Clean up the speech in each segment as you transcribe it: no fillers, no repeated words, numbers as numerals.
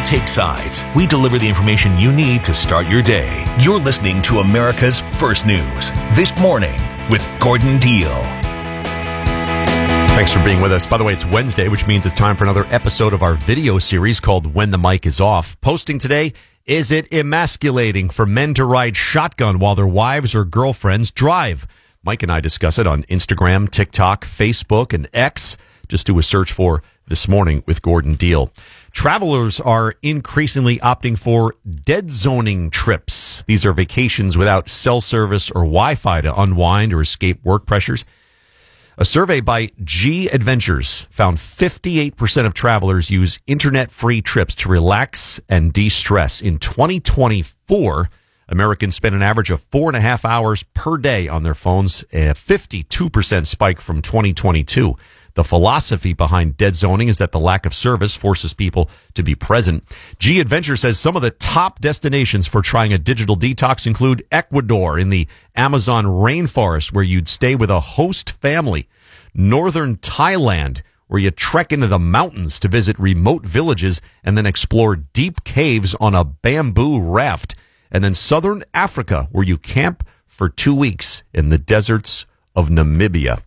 take sides. We deliver the information you need to start your day. You're listening to America's First News. This Morning with Gordon Deal. Thanks for being with us. By the way, it's Wednesday, which means it's time for another episode of our video series called When the Mic is Off. Posting today, is it emasculating for men to ride shotgun while their wives or girlfriends drive? Mike and I discuss it on Instagram, TikTok, Facebook, and X. Just do a search for This Morning with Gordon Deal. Travelers are increasingly opting for dead zoning trips. These are vacations without cell service or Wi-Fi to unwind or escape work pressures. A survey by G Adventures found 58% of travelers use internet-free trips to relax and de-stress. In 2024, Americans spent an average of 4.5 hours per day on their phones, a 52% spike from 2022. The philosophy behind dead zoning is that the lack of service forces people to be present. G Adventure says some of the top destinations for trying a digital detox include Ecuador in the Amazon rainforest, where you'd stay with a host family, northern Thailand, where you trek into the mountains to visit remote villages and then explore deep caves on a bamboo raft, and then southern Africa, where you camp for 2 weeks in the deserts of Namibia.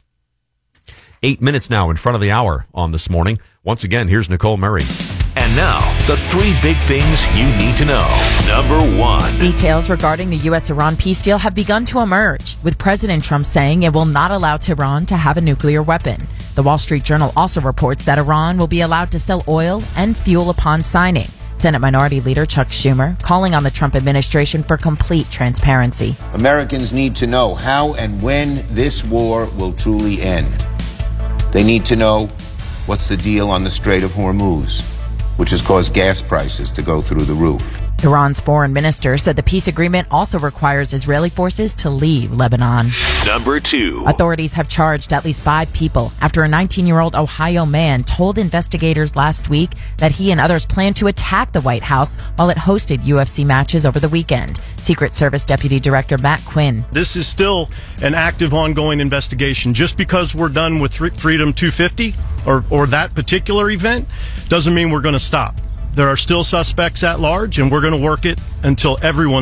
8 minutes now in front of the hour on This Morning. Once again, here's Nicole Murray. And now, the 3 big things you need to know. Number 1. Details regarding the U.S.-Iran peace deal have begun to emerge, with President Trump saying it will not allow Tehran to have a nuclear weapon. The Wall Street Journal also reports that Iran will be allowed to sell oil and fuel upon signing. Senate Minority Leader Chuck Schumer calling on the Trump administration for complete transparency. Americans need to know how and when this war will truly end. They need to know what's the deal on the Strait of Hormuz, which has caused gas prices to go through the roof. Iran's foreign minister said the peace agreement also requires Israeli forces to leave Lebanon. Number 2. Authorities have charged at least 5 people after a 19-year-old Ohio man told investigators last week that he and others planned to attack the White House while it hosted UFC matches over the weekend. Secret Service Deputy Director Matt Quinn. This is still an active, ongoing investigation. Just because we're done with Freedom 250 or that particular event doesn't mean we're going to stop. There are still suspects at large, and we're going to work it until everyone